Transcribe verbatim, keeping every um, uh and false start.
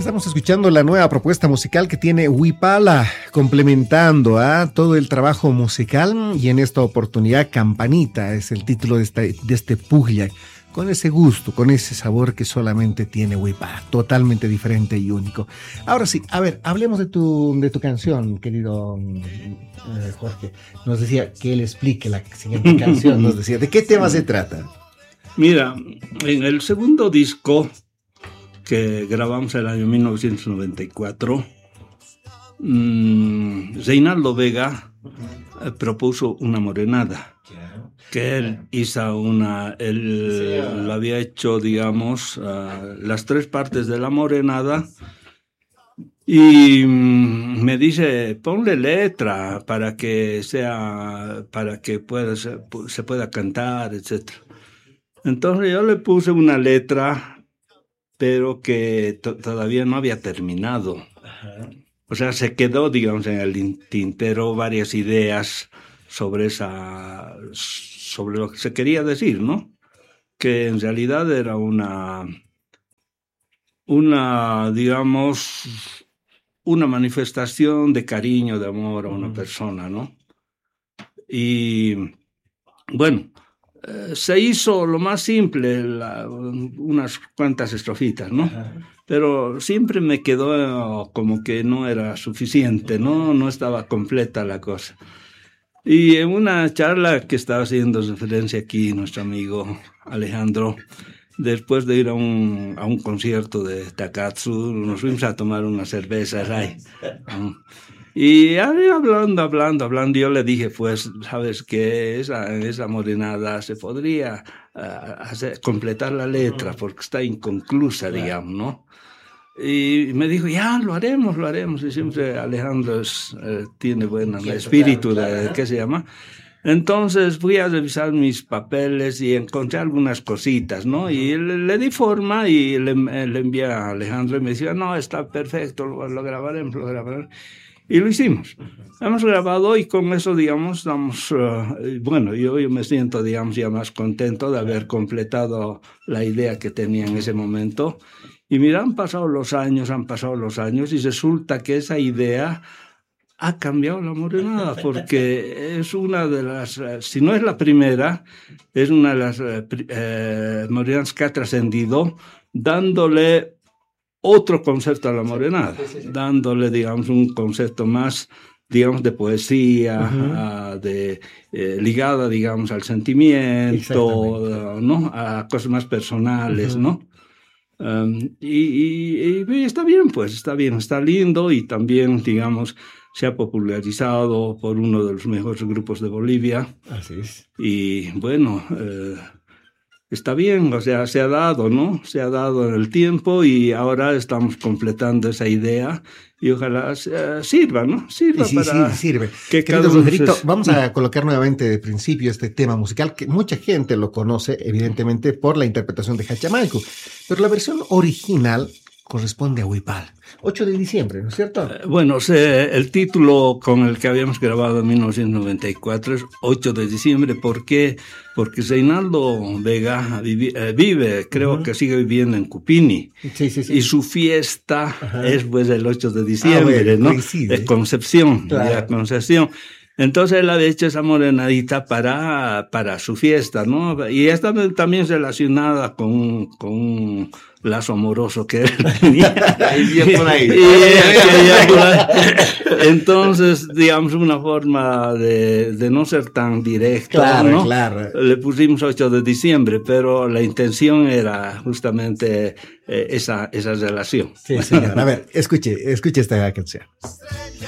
Estamos escuchando la nueva propuesta musical que tiene Huipala, complementando a ¿eh? todo el trabajo musical, y en esta oportunidad Campanita es el título de, esta, de este Puglia, con ese gusto, con ese sabor que solamente tiene Huipala, totalmente diferente y único. Ahora sí, a ver, hablemos de tu, de tu canción, querido eh, Jorge. Nos decía que él explique la siguiente canción, nos decía, ¿de qué tema se trata? Mira, en el segundo disco que grabamos en el año mil novecientos noventa y cuatro, mmm, Reinaldo Vega eh, propuso una morenada, que él hizo una, él lo había hecho, digamos, uh, las tres partes de la morenada, y mmm, me dice, ponle letra para que sea, para que pueda, se, se pueda cantar, etcétera. Entonces yo le puse una letra, pero que to- todavía no había terminado. Ajá. O sea, se quedó, digamos, en el tintero varias ideas sobre esa, sobre lo que se quería decir, ¿no? Que en realidad era una, una, digamos, una manifestación de cariño, de amor a una uh-huh. persona, ¿no? Y bueno, eh, se hizo lo más simple, la, unas cuantas estrofitas, ¿no? Ajá. Pero siempre me quedó como que no era suficiente, ¿no? No estaba completa la cosa. Y en una charla que estaba haciendo referencia aquí nuestro amigo Alejandro, después de ir a un, a un concierto de Takatsu, nos fuimos a tomar unas cervezas ahí. Y hablando, hablando, hablando, yo le dije, pues, sabes que esa, esa morenada se podría uh, hacer, completar la letra, porque está inconclusa, digamos, ¿no? Y me dijo, ya, lo haremos, lo haremos. Y siempre Alejandro es, eh, tiene buen espíritu, de, ¿qué se llama? Entonces fui a revisar mis papeles y encontré algunas cositas, ¿no? Y le, le di forma y le, le envié a Alejandro y me decía, no, está perfecto, lo, lo grabaremos, lo grabaremos. Y lo hicimos. Hemos grabado y con eso, digamos, estamos, uh, bueno, yo, yo me siento, digamos, ya más contento de haber completado la idea que tenía en ese momento. Y mira, han pasado los años, han pasado los años y resulta que esa idea ha cambiado la morenada, porque es una de las, si no es la primera, es una de las eh, morenadas que ha trascendido, dándole otro concepto a la morenada, sí, sí, sí. dándole, digamos, un concepto más, digamos, de poesía, uh-huh. uh, de, eh, ligada, digamos, al sentimiento, uh, ¿no? A cosas más personales, uh-huh. ¿no? Um, y, y, y está bien, pues, está bien, está lindo, y también, digamos, se ha popularizado por uno de los mejores grupos de Bolivia. Así es. Y bueno, eh, está bien, o sea, se ha dado, ¿no? Se ha dado en el tiempo y ahora estamos completando esa idea y ojalá uh, sirva, ¿no? Sirva sí, para sí, sirve. que Querido Roderito, se... vamos a colocar nuevamente de principio este tema musical que mucha gente lo conoce, evidentemente, por la interpretación de Hachamalcu, pero la versión original corresponde a Huipala. ocho de diciembre, ¿no es cierto? Eh, bueno, se, el título con el que habíamos grabado en mil novecientos noventa y cuatro es ocho de diciembre. ¿Por qué? Porque Reinaldo Vega vive, eh, vive creo uh-huh. que sigue viviendo en Cupini. Sí, sí, sí. Y su fiesta uh-huh. es pues el ocho de diciembre, ah, bueno, ¿no? Coincide. Es Concepción, claro. ya Concepción. Entonces él había hecho esa morenadita para, para su fiesta, ¿no? Y está también relacionada con, con un lazo amoroso que él tenía. y, por ahí. y, por ahí. Entonces, digamos, una forma de, de no ser tan directo, claro, ¿no? Claro. Le pusimos ocho de diciembre, pero la intención era justamente eh, esa, esa relación. Sí, señor. A ver, escuche, escuche esta canción.